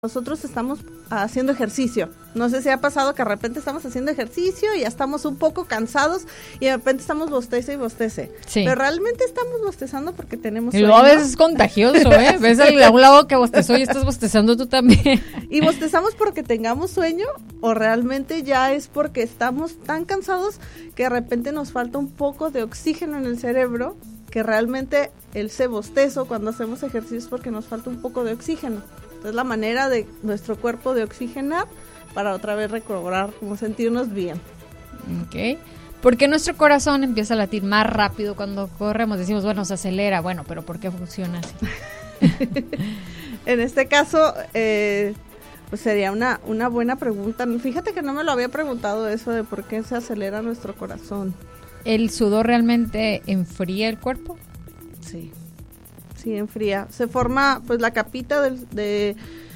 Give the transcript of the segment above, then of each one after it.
nosotros estamos haciendo ejercicio. No sé si ha pasado que de repente estamos haciendo ejercicio y ya estamos un poco cansados y de repente estamos bostece y bostece. Sí. Pero realmente estamos bostezando porque tenemos sueño. Y sueño. luego a veces es contagioso, ¿eh? Ves a un lado que bostezó y estás bostezando tú también. Y bostezamos porque tengamos sueño o realmente ya es porque estamos tan cansados que de repente nos falta un poco de oxígeno en el cerebro, que realmente ese bostezo cuando hacemos ejercicio es porque nos falta un poco de oxígeno. Entonces la manera de nuestro cuerpo de oxigenar para otra vez recobrar, como sentirnos bien. Ok. ¿Por qué nuestro corazón empieza a latir más rápido cuando corremos? Decimos, bueno, se acelera. Bueno, pero ¿por qué funciona así? En este caso, pues sería una buena pregunta. Fíjate que no me lo había preguntado eso de por qué se acelera nuestro corazón. ¿El sudor realmente enfría el cuerpo? Sí. Sí, enfría. Se forma pues la capita de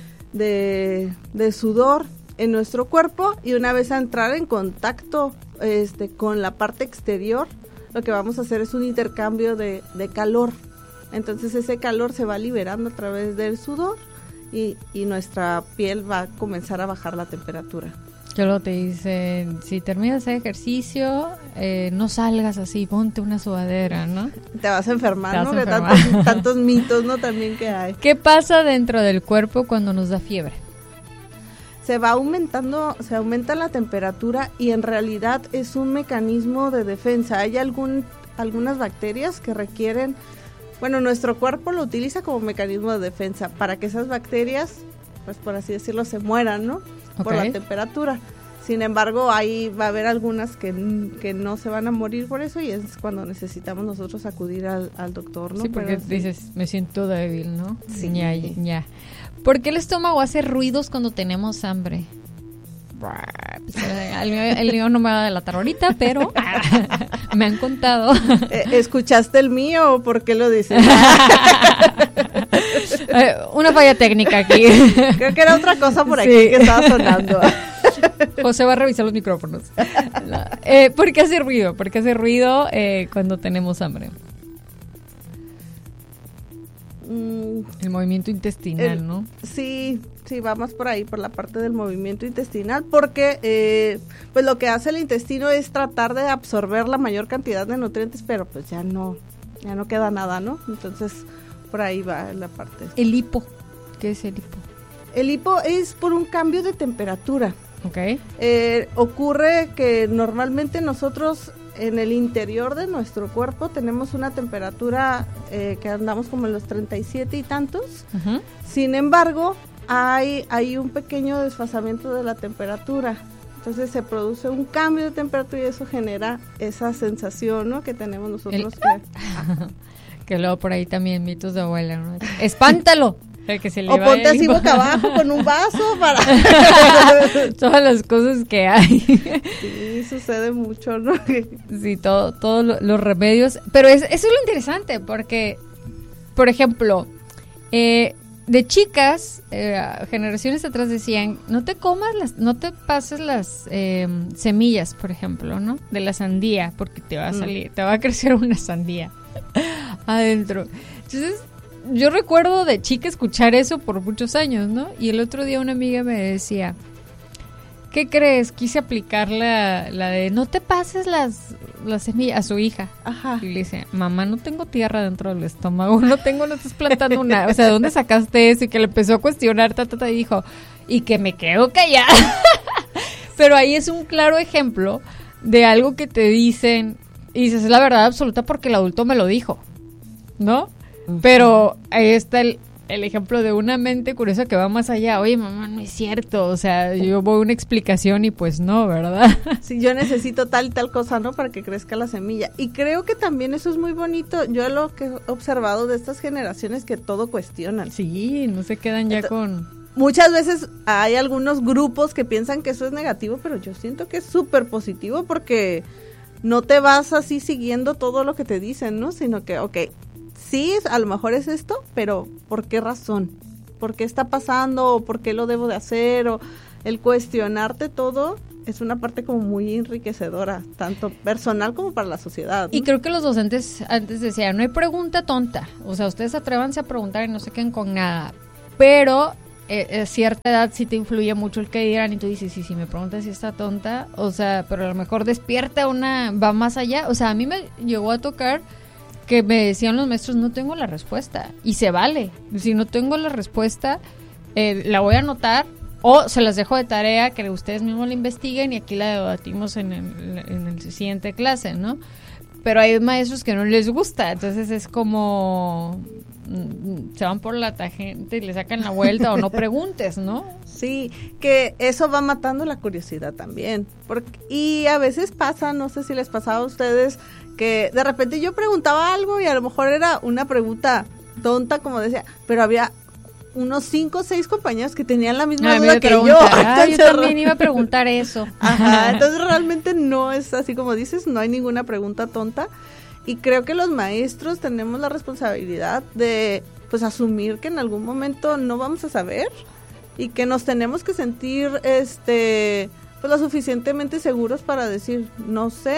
sudor en nuestro cuerpo y una vez a entrar en contacto con la parte exterior, lo que vamos a hacer es un intercambio de calor. Entonces ese calor se va liberando a través del sudor y nuestra piel va a comenzar a bajar la temperatura. Que luego te dicen, si terminas el ejercicio, no salgas así, ponte una sudadera, ¿no? Te vas a enfermar, ¿no? De tantos mitos, ¿no? También que hay. ¿Qué pasa dentro del cuerpo cuando nos da fiebre? Se aumenta la temperatura y en realidad es un mecanismo de defensa. Hay algunas bacterias que requieren, bueno, nuestro cuerpo lo utiliza como mecanismo de defensa para que esas bacterias, pues por así decirlo, se mueran, ¿no? Por la temperatura. Sin embargo, ahí va a haber algunas que no se van a morir por eso y es cuando necesitamos nosotros acudir al doctor, ¿no? Sí, porque dices, me siento débil, ¿no? Sí. Ya. ¿Por qué el estómago hace ruidos cuando tenemos hambre? Pues, el mío no me va a delatar ahorita, pero me han contado. ¿Escuchaste el mío o por qué lo dices? Una falla técnica aquí. Creo que era otra cosa por aquí que estaba sonando. José va a revisar los micrófonos. ¿Por qué hace ruido? ¿Por qué hace ruido cuando tenemos hambre? El movimiento intestinal, ¿no? Sí, va más por ahí, por la parte del movimiento intestinal, porque pues lo que hace el intestino es tratar de absorber la mayor cantidad de nutrientes, pero pues ya no queda nada, ¿no? Entonces, por ahí va la parte. El hipo, ¿qué es el hipo? El hipo es por un cambio de temperatura. Okay. Ocurre que normalmente nosotros en el interior de nuestro cuerpo tenemos una temperatura que andamos como en los 37 y tantos. Uh-huh. Sin embargo, hay un pequeño desfasamiento de la temperatura. Entonces se produce un cambio de temperatura y eso genera esa sensación, ¿no? Que tenemos nosotros. Que luego por ahí también mitos de abuela, ¿no? ¡Espántalo! Que se le o ponte así boca abajo con un vaso para... Todas las cosas que hay. Sí, sucede mucho, ¿no? Sí, todos los remedios. Pero eso es lo interesante, porque, por ejemplo, de chicas, generaciones atrás decían, no te pases las semillas, por ejemplo, ¿no? De la sandía, porque te va a crecer una sandía adentro. Entonces, yo recuerdo de chica escuchar eso por muchos años, ¿no? Y el otro día una amiga me decía, ¿qué crees? Quise aplicar la de no te pases las semillas a su hija. Ajá. Y le dice, mamá, no tengo tierra dentro del estómago, no estás plantando una, o sea, ¿dónde sacaste eso? Y que le empezó a cuestionar, y dijo, y que me quedo callada. Pero ahí es un claro ejemplo de algo que te dicen, y dices, es la verdad absoluta porque el adulto me lo dijo, ¿no? Pero ahí está el ejemplo de una mente curiosa que va más allá. Oye, mamá, no es cierto. O sea, yo voy a una explicación y pues no, ¿verdad? Sí, yo necesito tal y tal cosa, ¿no? Para que crezca la semilla. Y creo que también eso es muy bonito. Yo lo que he observado de estas generaciones que todo cuestionan. Sí, no se quedan ya con... Muchas veces hay algunos grupos que piensan que eso es negativo, pero yo siento que es súper positivo porque no te vas así siguiendo todo lo que te dicen, ¿no? Sino que, ok, sí, a lo mejor es esto, pero ¿por qué razón? ¿Por qué está pasando? ¿O por qué lo debo de hacer? O el cuestionarte todo es una parte como muy enriquecedora, tanto personal como para la sociedad, ¿no? Y creo que los docentes antes decían, no hay pregunta tonta. O sea, ustedes atrévanse a preguntar y no se queden con nada. Pero a cierta edad sí te influye mucho el que dirán y tú dices, sí, me preguntas si está tonta, o sea, pero a lo mejor despierta va más allá, o sea, a mí me llegó a tocar que me decían los maestros, no tengo la respuesta, y se vale, si no tengo la respuesta, la voy a anotar, o se las dejo de tarea, que ustedes mismos la investiguen y aquí la debatimos en el siguiente clase, ¿no? Pero hay maestros que no les gusta, entonces es como se van por la tangente y le sacan la vuelta o no preguntes, ¿no? Sí, que eso va matando la curiosidad también. Y a veces pasa, no sé si les pasaba a ustedes, que de repente yo preguntaba algo y a lo mejor era una pregunta tonta, como decía, pero había unos 5 o 6 compañeros que tenían la misma duda que yo. Yo también iba a preguntar eso. Ajá, entonces realmente no es así como dices, no hay ninguna pregunta tonta. Y creo que los maestros tenemos la responsabilidad de, pues, asumir que en algún momento no vamos a saber y que nos tenemos que sentir, pues, lo suficientemente seguros para decir, no sé,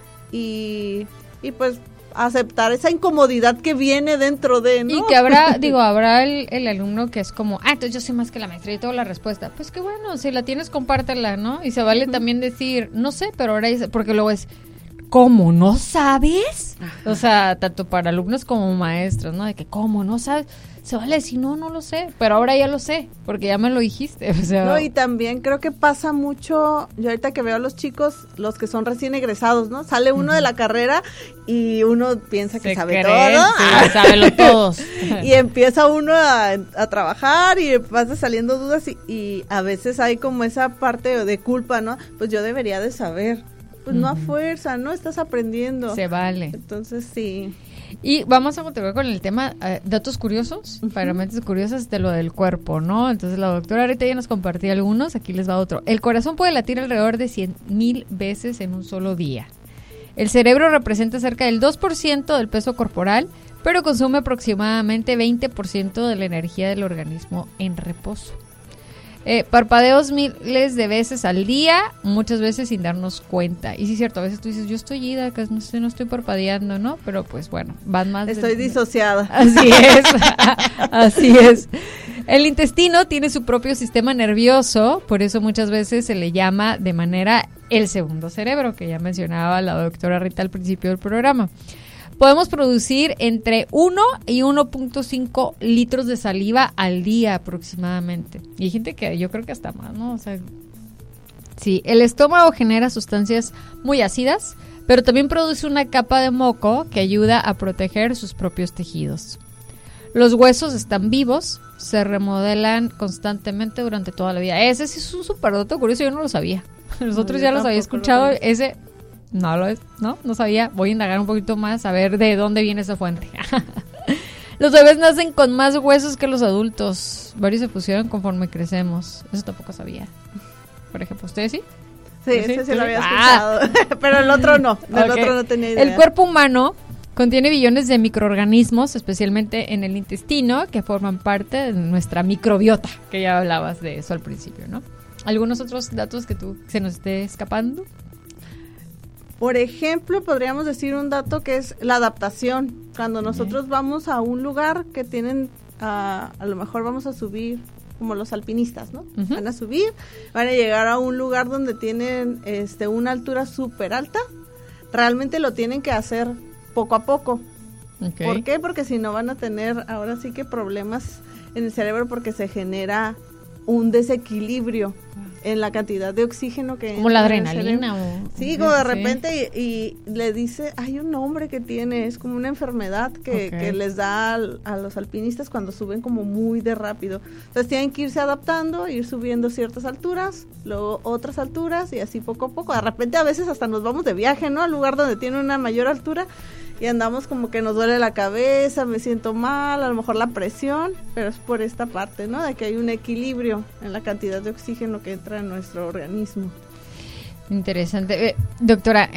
y pues, aceptar esa incomodidad que viene dentro de, ¿no? Y que habrá el alumno que es como, entonces yo sé más que la maestra y tengo la respuesta. Pues qué bueno, si la tienes, compártela, ¿no? Y se vale también decir, no sé, pero ahora dice, porque luego es, ¿cómo no sabes? Ajá. O sea, tanto para alumnos como maestros, ¿no? De que, ¿cómo no sabes? Se vale decir, no lo sé, pero ahora ya lo sé, porque ya me lo dijiste. O sea, no, y también creo que pasa mucho, yo ahorita que veo a los chicos, los que son recién egresados, ¿no? Sale uno de la carrera y uno piensa que sabe todo. Sí, sábelo todos. Y empieza uno a trabajar y vas saliendo dudas y a veces hay como esa parte de culpa, ¿no? Pues yo debería de saber. Pues no a fuerza, ¿no? Estás aprendiendo. Se vale. Entonces, sí. Y vamos a continuar con el tema, datos curiosos, para mentes curiosas de lo del cuerpo, ¿no? Entonces la doctora ahorita ya nos compartió algunos, aquí les va otro. El corazón puede latir alrededor de 100,000 veces en un solo día. El cerebro representa cerca del 2% del peso corporal, pero consume aproximadamente 20% de la energía del organismo en reposo. Parpadeos miles de veces al día, muchas veces sin darnos cuenta. Y sí es cierto, a veces tú dices, yo estoy ida, que no estoy parpadeando, ¿no? Pero pues bueno, van más. Estoy disociada. Así es, así es. El intestino tiene su propio sistema nervioso, por eso muchas veces se le llama de manera el segundo cerebro, que ya mencionaba la doctora Rita al principio del programa. Podemos producir entre 1 y 1.5 litros de saliva al día aproximadamente. Y hay gente que yo creo que hasta más, ¿no? O sea, sí, el estómago genera sustancias muy ácidas, pero también produce una capa de moco que ayuda a proteger sus propios tejidos. Los huesos están vivos, se remodelan constantemente durante toda la vida. Ese sí es un súper dato curioso, yo no lo sabía. Nosotros ya los había escuchado, ese... No sabía, voy a indagar un poquito más a ver de dónde viene esa fuente. Los bebés nacen con más huesos que los adultos, varios se fusionan conforme crecemos, eso tampoco sabía. Por ejemplo, ¿ustedes sí? Sí, ese sí lo había escuchado, pero el otro no, otro no tenía idea. El cuerpo humano contiene billones de microorganismos, especialmente en el intestino, que forman parte de nuestra microbiota, que ya hablabas de eso al principio, ¿no? ¿Algunos otros datos que se nos esté escapando? Por ejemplo, podríamos decir un dato que es la adaptación. Cuando nosotros vamos a un lugar que tienen, a lo mejor vamos a subir, como los alpinistas, ¿no? Van a subir, van a llegar a un lugar donde tienen una altura súper alta. Realmente lo tienen que hacer poco a poco. Okay. ¿Por qué? Porque si no van a tener ahora sí que problemas en el cerebro porque se genera un desequilibrio en la cantidad de oxígeno que como la adrenalina sí, como de repente y le dice, hay un nombre que tiene, es como una enfermedad que les da a los alpinistas cuando suben como muy de rápido. Entonces tienen que irse adaptando, ir subiendo ciertas alturas, luego otras alturas y así poco a poco. De repente a veces hasta nos vamos de viaje, ¿no? Al lugar donde tiene una mayor altura y andamos como que nos duele la cabeza, me siento mal, a lo mejor la presión, pero es por esta parte, ¿no? De que hay un equilibrio en la cantidad de oxígeno que entra en nuestro organismo. Interesante. Doctora,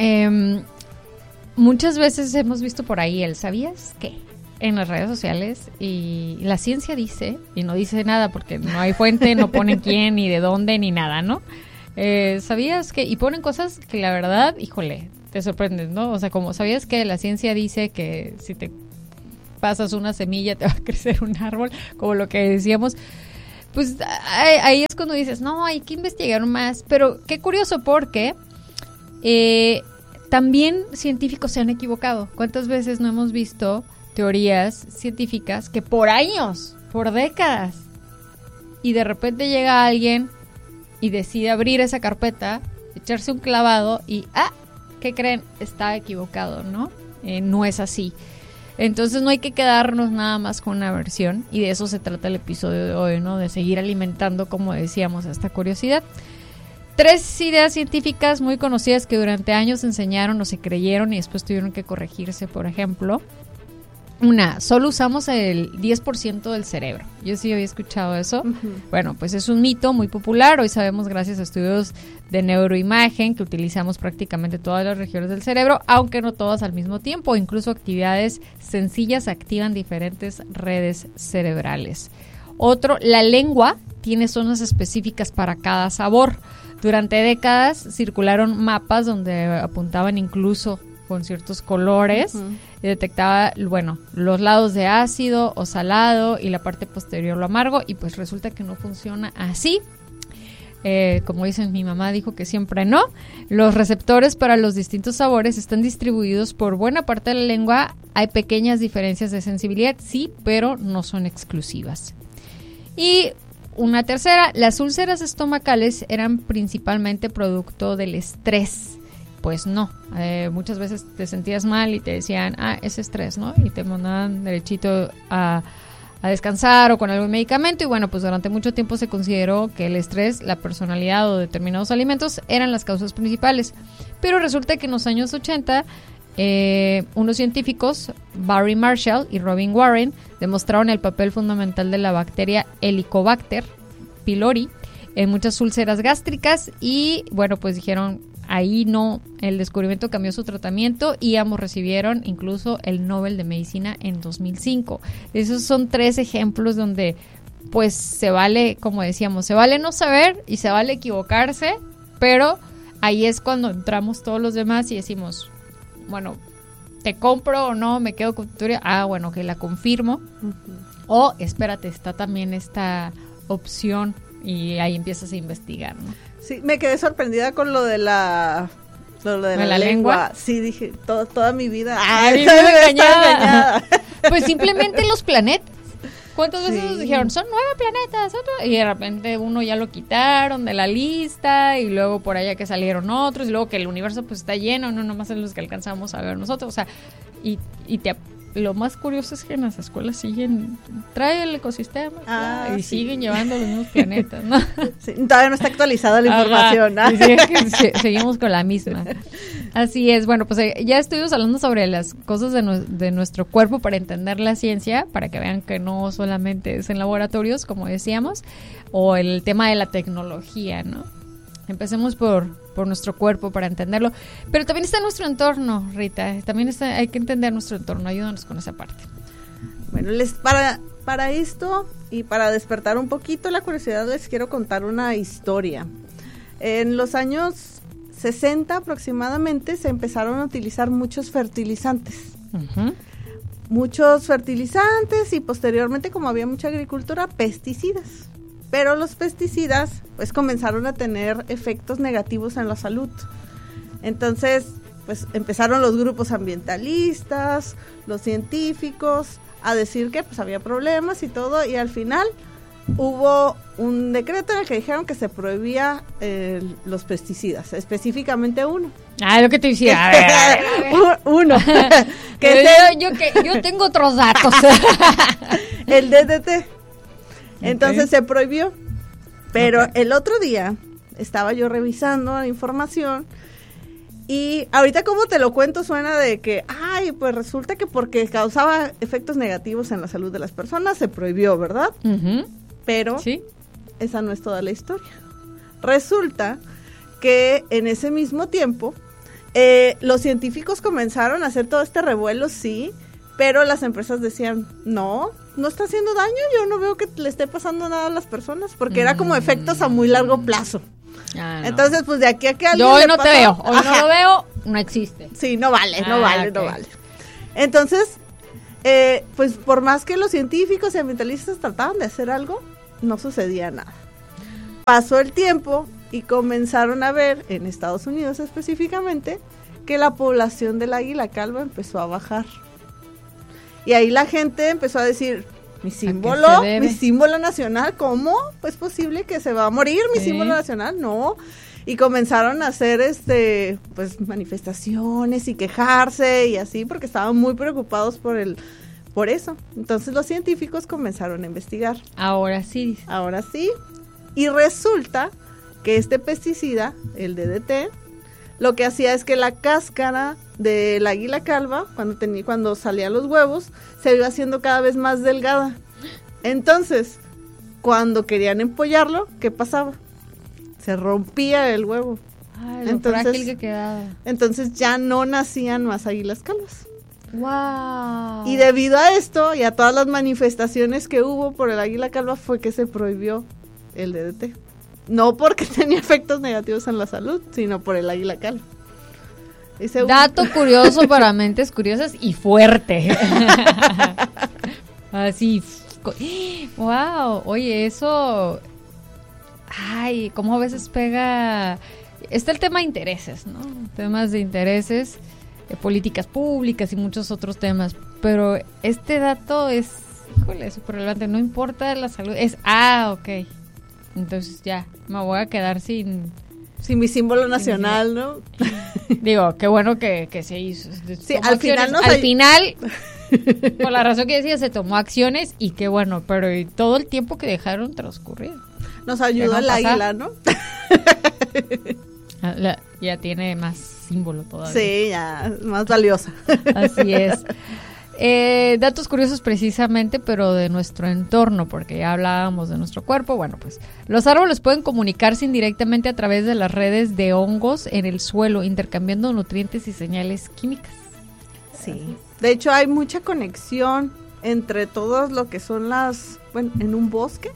muchas veces hemos visto por ahí ¿sabías qué? En las redes sociales, y la ciencia dice, y no dice nada porque no hay fuente, no ponen quién, ni de dónde, ni nada, ¿no? ¿Sabías qué? Y ponen cosas que la verdad, híjole, te sorprendes, ¿no? O sea, como ¿sabías que la ciencia dice que si te pasas una semilla te va a crecer un árbol? Como lo que decíamos. pues ahí es cuando dices, no, hay que investigar más. Pero qué curioso porque también científicos se han equivocado. ¿Cuántas veces no hemos visto teorías científicas que por años, por décadas, y de repente llega alguien y decide abrir esa carpeta, echarse un clavado y, ¿qué creen? Está equivocado, ¿no? No es así. Entonces no hay que quedarnos nada más con una versión, y de eso se trata el episodio de hoy, ¿no? De seguir alimentando, como decíamos, esta curiosidad. 3 ideas científicas muy conocidas que durante años se enseñaron o se creyeron y después tuvieron que corregirse, por ejemplo. Una, solo usamos el 10% del cerebro. Yo sí había escuchado eso. Uh-huh. Bueno, pues es un mito muy popular. Hoy sabemos, gracias a estudios de neuroimagen, que utilizamos prácticamente todas las regiones del cerebro, aunque no todas al mismo tiempo. Incluso actividades sencillas activan diferentes redes cerebrales. Otro, la lengua tiene zonas específicas para cada sabor. Durante décadas circularon mapas donde apuntaban incluso con ciertos colores, uh-huh, y detectaba, bueno, los lados de ácido o salado y la parte posterior lo amargo, y pues resulta que no funciona así. Como dicen, mi mamá dijo que siempre no. Los receptores para los distintos sabores están distribuidos por buena parte de la lengua. Hay pequeñas diferencias de sensibilidad, sí, pero no son exclusivas. Y una tercera, las úlceras estomacales eran principalmente producto del estrés. Pues no, muchas veces te sentías mal y te decían, es estrés, ¿no? Y te mandaban derechito a descansar o con algún medicamento, y bueno, pues durante mucho tiempo se consideró que el estrés, la personalidad o determinados alimentos eran las causas principales. Pero resulta que en los años 80, unos científicos, Barry Marshall y Robin Warren, demostraron el papel fundamental de la bacteria Helicobacter pylori en muchas úlceras gástricas, y bueno, pues dijeron, ahí no, el descubrimiento cambió su tratamiento, y ambos recibieron incluso el Nobel de Medicina en 2005. Esos son 3 ejemplos donde pues se vale, como decíamos, se vale no saber y se vale equivocarse, pero ahí es cuando entramos todos los demás y decimos, bueno, ¿te compro o no? ¿Me quedo con tu teoría? Bueno, que la confirmo. Uh-huh. O espérate, está también esta opción, y ahí empiezas a investigar, ¿no? Sí, me quedé sorprendida con lo de la lengua. Sí, dije, toda mi vida. Engañada. Pues simplemente los planetas. ¿Cuántas veces nos dijeron? Son 9 planetas. Y de repente uno ya lo quitaron de la lista, y luego por allá que salieron otros, y luego que el universo pues está lleno, no nomás en los que alcanzamos a ver nosotros. O sea, lo más curioso es que en las escuelas trae el ecosistema, y sí, siguen llevando los mismos planetas, ¿no? Sí, todavía no está actualizada la información, ¿no? Sí, seguimos con la misma. Así es. Bueno, pues ya estuvimos hablando sobre las cosas de nuestro cuerpo para entender la ciencia, para que vean que no solamente es en laboratorios, como decíamos, o el tema de la tecnología, ¿no? Empecemos por nuestro cuerpo para entenderlo. Pero también está nuestro entorno, Rita. También hay que entender nuestro entorno. Ayúdanos con esa parte. Bueno, para esto y para despertar un poquito la curiosidad, les quiero contar una historia. En los años 60 aproximadamente se empezaron a utilizar muchos fertilizantes. Uh-huh. Muchos fertilizantes, y posteriormente, como había mucha agricultura, pesticidas. Pero los pesticidas pues comenzaron a tener efectos negativos en la salud. Entonces pues empezaron los grupos ambientalistas, los científicos a decir que pues había problemas y todo, y al final hubo un decreto en el que dijeron que se prohibía los pesticidas, específicamente uno. Lo que te decía, a ver. Uno. Yo tengo otros datos. El DDT. Entonces se prohibió, pero el otro día estaba yo revisando la información, y ahorita como te lo cuento suena de que, pues resulta que porque causaba efectos negativos en la salud de las personas se prohibió, ¿verdad? Uh-huh. Pero ¿sí? Esa no es toda la historia. Resulta que en ese mismo tiempo los científicos comenzaron a hacer todo este revuelo, sí, pero las empresas decían, no está haciendo daño, yo no veo que le esté pasando nada a las personas, porque era como efectos a muy largo plazo. No. Entonces, pues de aquí a que alguien yo hoy no te veo, hoy no lo veo, no existe. Sí, no vale. Entonces, pues por más que los científicos y ambientalistas trataban de hacer algo, no sucedía nada. Pasó el tiempo y comenzaron a ver, en Estados Unidos específicamente, que la población del águila calva empezó a bajar. Y ahí la gente empezó a decir, mi símbolo nacional, ¿cómo? ¿Es posible que se va a morir mi símbolo nacional? No. Y comenzaron a hacer pues manifestaciones y quejarse y así, porque estaban muy preocupados por eso. Entonces los científicos comenzaron a investigar. Ahora sí. Y resulta que este pesticida, el DDT, lo que hacía es que la cáscara del águila calva, cuando salían los huevos, se iba haciendo cada vez más delgada. Entonces, cuando querían empollarlo, ¿qué pasaba? Se rompía el huevo. Ay, lo frágil que quedaba. Entonces ya no nacían más águilas calvas. ¡Wow! Y debido a esto y a todas las manifestaciones que hubo por el águila calva fue que se prohibió el DDT. No porque tenía efectos negativos en la salud, sino por el águila calva. Dato curioso para mentes curiosas y fuerte. Así. ¡Wow! Oye, eso... Ay, cómo a veces pega... Está el tema de intereses, ¿no? Temas de intereses, políticas públicas y muchos otros temas. Pero este dato es, híjole, súper relevante. No importa la salud. Ok. Entonces ya, me voy a quedar sin mi símbolo nacional, ¿no? Digo, qué bueno que se hizo. Sí, al final por la razón que decía, se tomó acciones y qué bueno, pero y todo el tiempo que dejaron transcurrir. Nos ayudó el águila, ¿no? Ya tiene más símbolo todavía. Sí, ya, más valiosa. Así es. Datos curiosos precisamente, pero de nuestro entorno, porque ya hablábamos de nuestro cuerpo. Bueno, pues los árboles pueden comunicarse indirectamente a través de las redes de hongos en el suelo, intercambiando nutrientes y señales químicas. Sí. De hecho, hay mucha conexión entre todos lo que son en un bosque.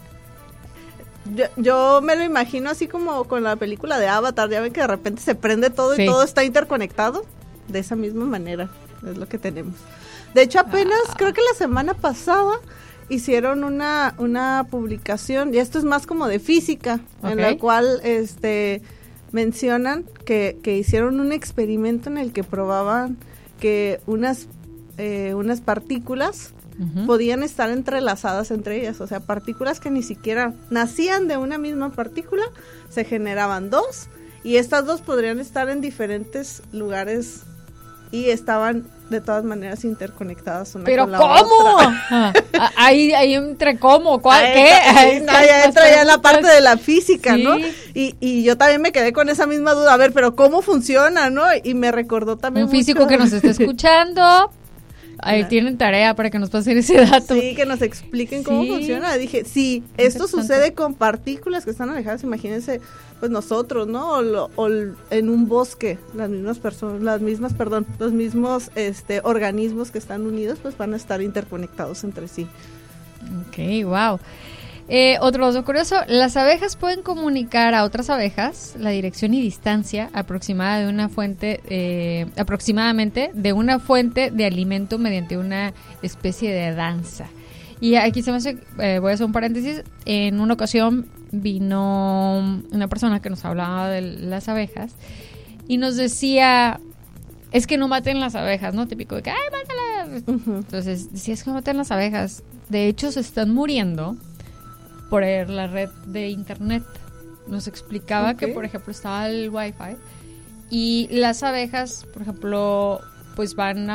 Yo me lo imagino así como con la película de Avatar, ya ven que de repente se prende todo y todo está interconectado. De esa misma manera es lo que tenemos. De hecho, apenas creo que la semana pasada hicieron una publicación, y esto es más como de física, en la cual mencionan que hicieron un experimento en el que probaban que unas partículas podían estar entrelazadas entre ellas, o sea, partículas que ni siquiera nacían de una misma partícula, se generaban dos, y estas dos podrían estar en diferentes lugares y estaban de todas maneras interconectadas una con la otra. ¿Pero cómo? Ahí entre cómo, ¿qué? Ya entra ya la parte de la física, ¿no? Y yo también me quedé con esa misma duda, a ver, pero ¿cómo funciona, no? Y me recordó también un físico que nos esté escuchando. Ahí tienen tarea para que nos pasen ese dato. Sí, que nos expliquen cómo funciona. Dije, si esto sucede con partículas que están alejadas, imagínense, pues nosotros, ¿no? O en un bosque, los mismos organismos que están unidos, pues van a estar interconectados entre sí. Ok, wow. Otro dato curioso, las abejas pueden comunicar a otras abejas la dirección y distancia aproximadamente de una fuente de alimento mediante una especie de danza. Y aquí voy a hacer un paréntesis. En una ocasión vino una persona que nos hablaba de las abejas y nos decía, es que no maten las abejas, ¿no? Típico de que, ¡ay, mátalas! Entonces decía, es que no maten las abejas. De hecho, se están muriendo por la red de internet. Nos explicaba que, por ejemplo, estaba el Wi-Fi y las abejas, por ejemplo, pues van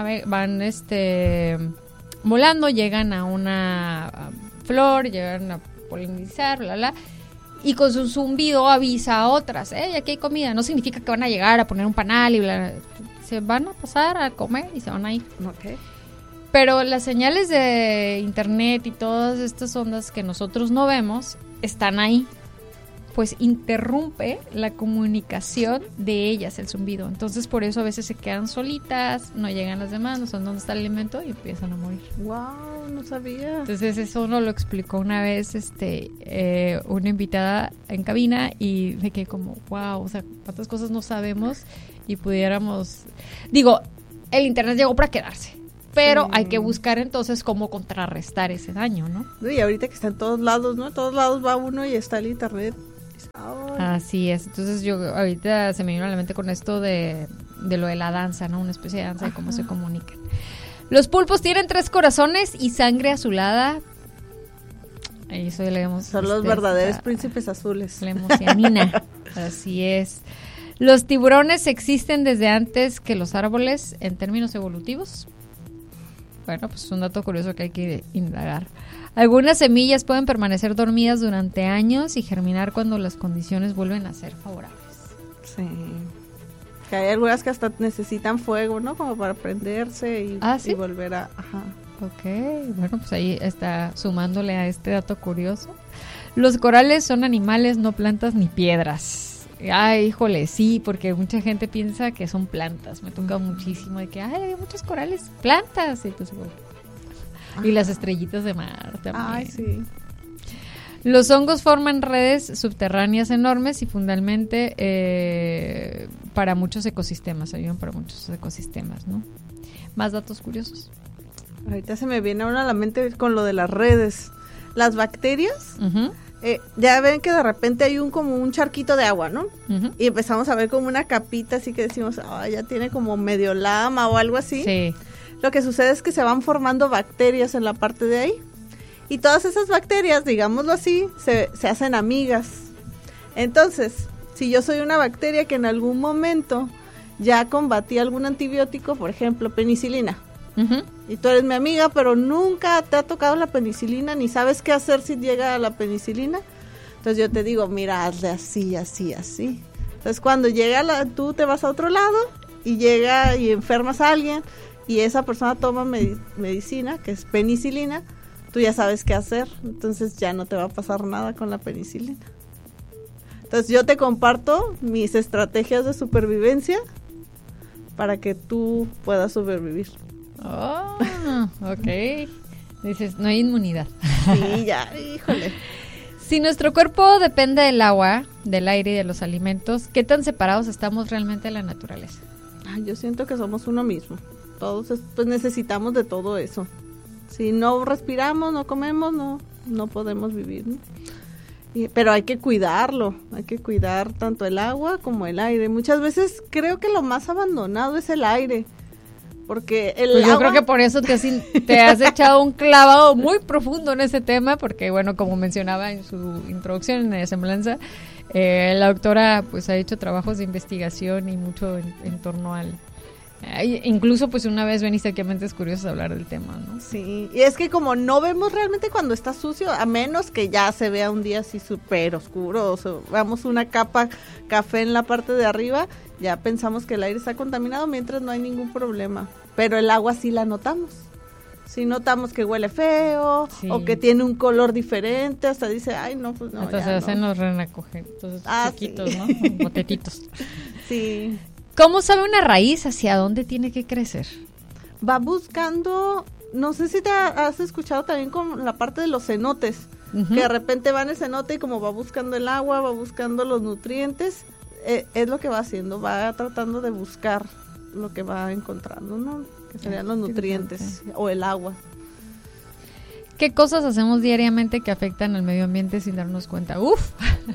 volando, llegan a una flor, llegan a polinizar, y con su zumbido avisa a otras, aquí hay comida. No significa que van a llegar a poner un panal y bla. Se van a pasar a comer y se van a ir. Okay. Pero las señales de internet y todas estas ondas que nosotros no vemos están ahí. Pues interrumpe la comunicación de ellas, el zumbido. Entonces por eso a veces se quedan solitas, no llegan las demás, no saben dónde está el alimento y empiezan a morir. ¡Wow! No sabía. Entonces eso nos lo explicó una vez una invitada en cabina y de que como, wow, o sea, cuántas cosas no sabemos y pudiéramos... Digo, el internet llegó para quedarse. pero hay que buscar entonces cómo contrarrestar ese daño, ¿no? Y ahorita que está en todos lados, ¿no? En todos lados va uno y está el internet. Así es. Entonces yo ahorita se me vino a la mente con esto de lo de la danza, ¿no? Una especie de danza de cómo se comunican. Los pulpos tienen 3 corazones y sangre azulada. Eso ya leemos. Son los verdaderos príncipes azules. La emocianina. Así es. Los tiburones existen desde antes que los árboles en términos evolutivos. Bueno, pues es un dato curioso que hay que indagar. Algunas semillas pueden permanecer dormidas durante años y germinar cuando las condiciones vuelven a ser favorables. Sí. Que hay algunas que hasta necesitan fuego, ¿no? Como para prenderse y volver a... Ajá. Ok, bueno, pues ahí está sumándole a este dato curioso. Los corales son animales, no plantas ni piedras. Ay, híjole, sí, porque mucha gente piensa que son plantas. Me toca muchísimo de que, hay muchos corales, plantas. Y, pues, y las estrellitas de mar también. Ay, sí. Los hongos forman redes subterráneas enormes y fundamentalmente para muchos ecosistemas, ayudan para muchos ecosistemas, ¿no? Más datos curiosos. Ahorita se me viene ahora a la mente con lo de las redes. Las bacterias, ya ven que de repente hay como un charquito de agua, ¿no? Y empezamos a ver como una capita así que decimos, ya tiene como medio lama o algo así. Sí. Lo que sucede es que se van formando bacterias en la parte de ahí. Y todas esas bacterias, digámoslo así, se hacen amigas. Entonces, si yo soy una bacteria que en algún momento ya combatí algún antibiótico, por ejemplo, penicilina, y tú eres mi amiga, pero nunca te ha tocado la penicilina, ni sabes qué hacer si llega la penicilina, entonces yo te digo, mira, hazle así, así, así. Entonces cuando llega tú te vas a otro lado y llega y enfermas a alguien y esa persona toma medicina, que es penicilina, tú ya sabes qué hacer, entonces ya no te va a pasar nada con la penicilina. Entonces yo te comparto mis estrategias de supervivencia para que tú puedas sobrevivir. Oh, ok. Dices, no hay inmunidad. Sí, ya, híjole. Si nuestro cuerpo depende del agua, del aire y de los alimentos, ¿qué tan separados estamos realmente de la naturaleza? Yo siento que somos uno mismo. Todos pues necesitamos de todo eso. Si no respiramos, no comemos, no podemos vivir, ¿no? Pero hay que cuidarlo, hay que cuidar tanto el agua como el aire. Muchas veces creo que lo más abandonado es el aire. Porque pues yo creo que por eso te has echado un clavado muy profundo en ese tema, porque bueno, como mencionaba en su introducción en la semblanza, la doctora pues ha hecho trabajos de investigación y mucho en torno al... incluso pues una vez veniste aquí a Mentes Curiosas a hablar del tema, ¿no? Sí, y es que como no vemos realmente cuando está sucio, a menos que ya se vea un día así súper oscuro, o sea, veamos una capa café en la parte de arriba, ya pensamos que el aire está contaminado mientras no hay ningún problema, pero el agua sí la notamos. Si notamos que huele feo, sí, o que tiene un color diferente, hasta dice, ay, no, pues no. Hasta se hacen los renacogitos chiquitos, sí, ¿no? Botetitos. Sí. ¿Cómo sabe una raíz hacia dónde tiene que crecer? Va buscando, no sé si te has escuchado también con la parte de los cenotes, que de repente va en el cenote y como va buscando el agua, va buscando los nutrientes, es lo que va haciendo, va tratando de buscar lo que va encontrando, ¿no? Que serían los nutrientes o el agua. ¿Qué cosas hacemos diariamente que afectan al medio ambiente sin darnos cuenta? ¡Uf!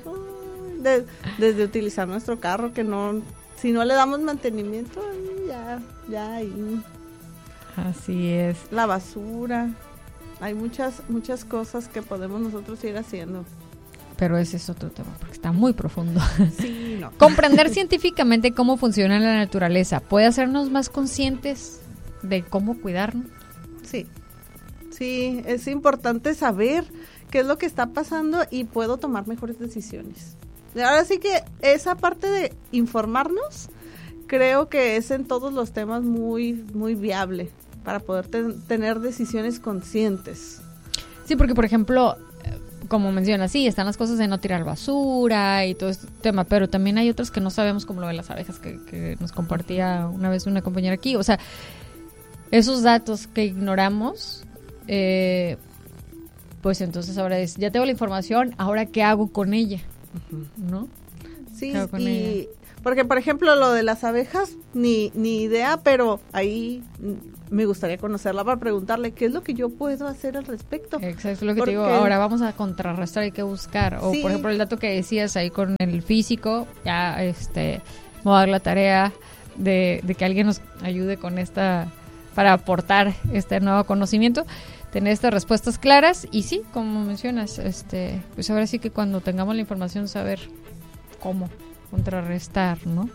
Desde utilizar nuestro carro, que no, si no le damos mantenimiento, ya ahí. Así es. La basura. Hay muchas cosas que podemos nosotros ir haciendo. Pero ese es otro tema, porque está muy profundo. Sí, no. Comprender científicamente cómo funciona la naturaleza puede hacernos más conscientes de cómo cuidarnos. Sí, es importante saber qué es lo que está pasando y puedo tomar mejores decisiones. Ahora sí que esa parte de informarnos, creo que es en todos los temas muy, muy viable para poder tener decisiones conscientes. Sí, porque por ejemplo, como mencionas, sí, están las cosas de no tirar basura y todo este tema, pero también hay otras que no sabemos, como lo de las abejas que nos compartía una vez una compañera aquí. O sea, esos datos que ignoramos, pues entonces ahora ya tengo la información, ahora ¿qué hago con ella? ¿no? Sí, Claro, y porque por ejemplo lo de las abejas, ni idea, pero ahí me gustaría conocerla para preguntarle qué es lo que yo puedo hacer al respecto. Exacto, es lo que te digo, ahora vamos a contrarrestar, hay que buscar, o por ejemplo el dato que decías ahí con el físico, ya me voy a dar la tarea de que alguien nos ayude con para aportar este nuevo conocimiento, tener estas respuestas claras, y sí, como mencionas, pues ahora sí que cuando tengamos la información saber cómo contrarrestar, ¿no?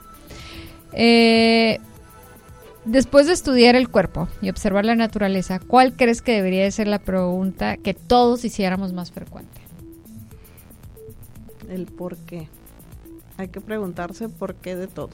Después de estudiar el cuerpo y observar la naturaleza, ¿cuál crees que debería de ser la pregunta que todos hiciéramos más frecuente? El por qué. Hay que preguntarse por qué de todo.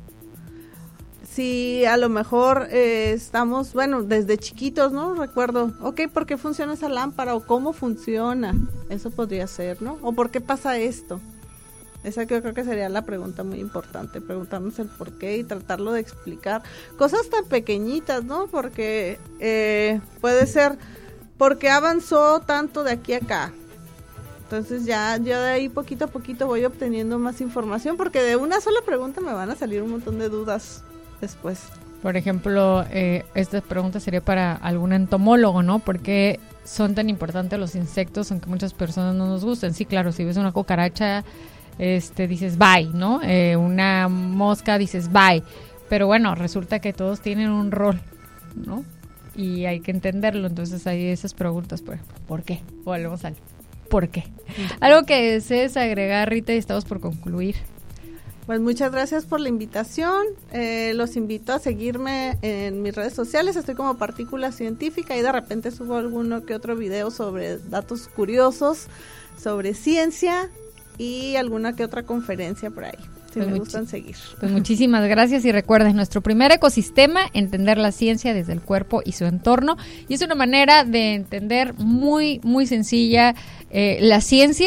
Si a lo mejor estamos, bueno, desde chiquitos, ¿no? Recuerdo, ¿por qué funciona esa lámpara? O ¿cómo funciona? Eso podría ser, ¿no? O ¿por qué pasa esto? Esa yo creo que sería la pregunta muy importante, preguntarnos el por qué y tratarlo de explicar. Cosas tan pequeñitas, ¿no? Porque puede ser, ¿por qué avanzó tanto de aquí a acá? Entonces ya de ahí poquito a poquito voy obteniendo más información, porque de una sola pregunta me van a salir un montón de dudas después. Por ejemplo, esta pregunta sería para algún entomólogo, ¿no? ¿Por qué son tan importantes los insectos, aunque muchas personas no nos gusten? Sí, claro, si ves una cucaracha, dices bye, ¿no? Una mosca, dices bye. Pero bueno, resulta que todos tienen un rol, ¿no? Y hay que entenderlo. Entonces hay esas preguntas, ¿por qué? Volvemos al ¿por qué? Algo que desees agregar, Rita, y estamos por concluir. Pues muchas gracias por la invitación. Los invito a seguirme en mis redes sociales. Estoy como Partícula Científica y de repente subo alguno que otro video sobre datos curiosos, sobre ciencia y alguna que otra conferencia por ahí. Si me gustan seguir. Pues muchísimas gracias y recuerden, nuestro primer ecosistema, entender la ciencia desde el cuerpo y su entorno. Y es una manera de entender muy, muy sencilla la ciencia,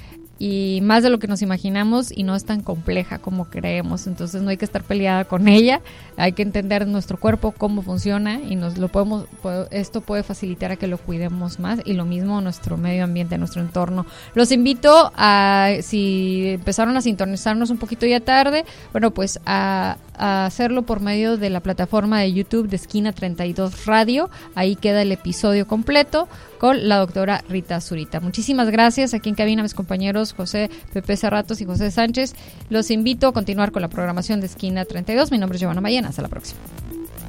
y más de lo que nos imaginamos, y no es tan compleja como creemos. Entonces no hay que estar peleada con ella, hay que entender nuestro cuerpo, cómo funciona, y esto puede facilitar a que lo cuidemos más, y lo mismo nuestro medio ambiente, nuestro entorno. Los invito a, si empezaron a sintonizarnos un poquito ya tarde, bueno, pues a hacerlo por medio de la plataforma de YouTube de Esquina 32 Radio. Ahí queda el episodio completo con la doctora Rita Zurita. Muchísimas gracias aquí en cabina a mis compañeros José Pepe Cerratos y José Sánchez. Los invito a continuar con la programación de Esquina 32. Mi nombre es Giovanna Mayena. Hasta la próxima.